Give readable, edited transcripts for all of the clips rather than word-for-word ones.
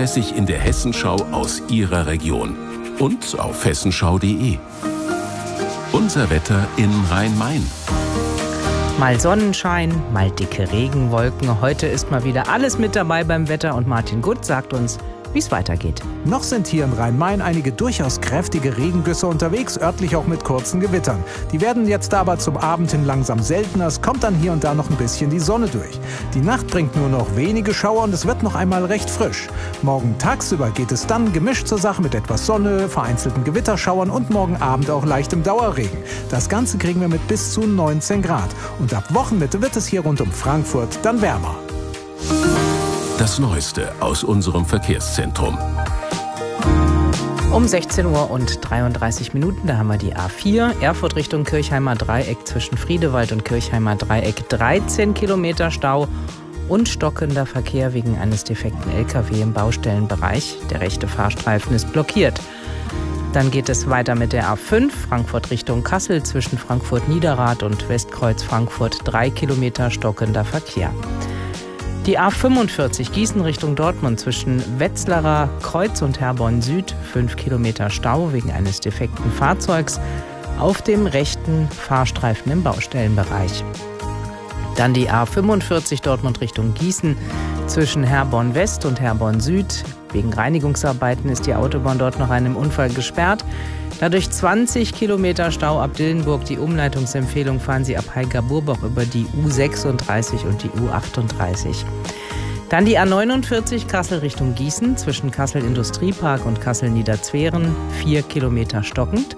zuverlässig in der Hessenschau aus Ihrer Region und auf hessenschau.de. Unser Wetter in Rhein-Main. Mal Sonnenschein, mal dicke Regenwolken. Heute ist mal wieder alles mit dabei beim Wetter und Martin Gutt sagt uns, wie es weitergeht. Noch sind hier in Rhein-Main einige durchaus kräftige Regengüsse unterwegs, örtlich auch mit kurzen Gewittern. Die werden jetzt aber zum Abend hin langsam seltener. Es kommt dann hier und da noch ein bisschen die Sonne durch. Die Nacht bringt nur noch wenige Schauer und es wird noch einmal recht frisch. Morgen tagsüber geht es dann gemischt zur Sache mit etwas Sonne, vereinzelten Gewitterschauern und morgen Abend auch leichtem Dauerregen. Das Ganze kriegen wir mit bis zu 19 Grad. Und ab Wochenmitte wird es hier rund um Frankfurt dann wärmer. Das Neueste aus unserem Verkehrszentrum. Um 16 Uhr und 33 Minuten, da haben wir die A4, Erfurt Richtung Kirchheimer Dreieck zwischen Friedewald und Kirchheimer Dreieck, 13 Kilometer Stau und stockender Verkehr wegen eines defekten LKW im Baustellenbereich. Der rechte Fahrstreifen ist blockiert. Dann geht es weiter mit der A5, Frankfurt Richtung Kassel zwischen Frankfurt-Niederrad und Westkreuz Frankfurt, 3 Kilometer stockender Verkehr. Die A45 Gießen Richtung Dortmund zwischen Wetzlarer Kreuz und Herborn Süd, 5 Kilometer Stau wegen eines defekten Fahrzeugs auf dem rechten Fahrstreifen im Baustellenbereich. Dann die A45 Dortmund Richtung Gießen zwischen Herborn West und Herborn Süd. Wegen Reinigungsarbeiten ist die Autobahn dort nach einem Unfall gesperrt. Dadurch 20 Kilometer Stau ab Dillenburg. Die Umleitungsempfehlung, fahren Sie ab Heiger-Burbach über die U36 und die U38. Dann die A49 Kassel Richtung Gießen zwischen Kassel Industriepark und Kassel Niederzweren, 4 Kilometer stockend.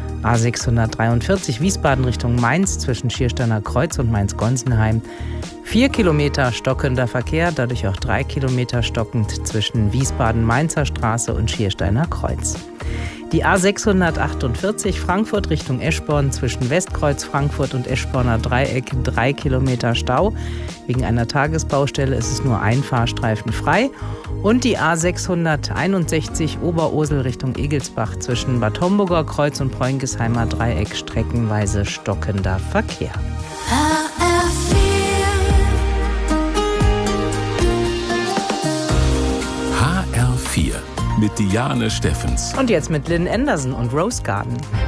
A643 Wiesbaden Richtung Mainz zwischen Schiersteiner Kreuz und Mainz-Gonsenheim, 4 Kilometer stockender Verkehr, dadurch auch 3 Kilometer stockend zwischen Wiesbaden-Mainzer Straße und Schiersteiner Kreuz. Die A648 Frankfurt Richtung Eschborn zwischen Westkreuz Frankfurt und Eschborner Dreieck, 3 Kilometer Stau. Wegen einer Tagesbaustelle ist es nur ein Fahrstreifen frei. Und die A661 Oberursel Richtung Egelsbach zwischen Bad Homburger Kreuz und Preungesheimer Dreieck, streckenweise stockender Verkehr. HR4 mit Diane Steffens. Und jetzt mit Lynn Anderson und Rose Garden.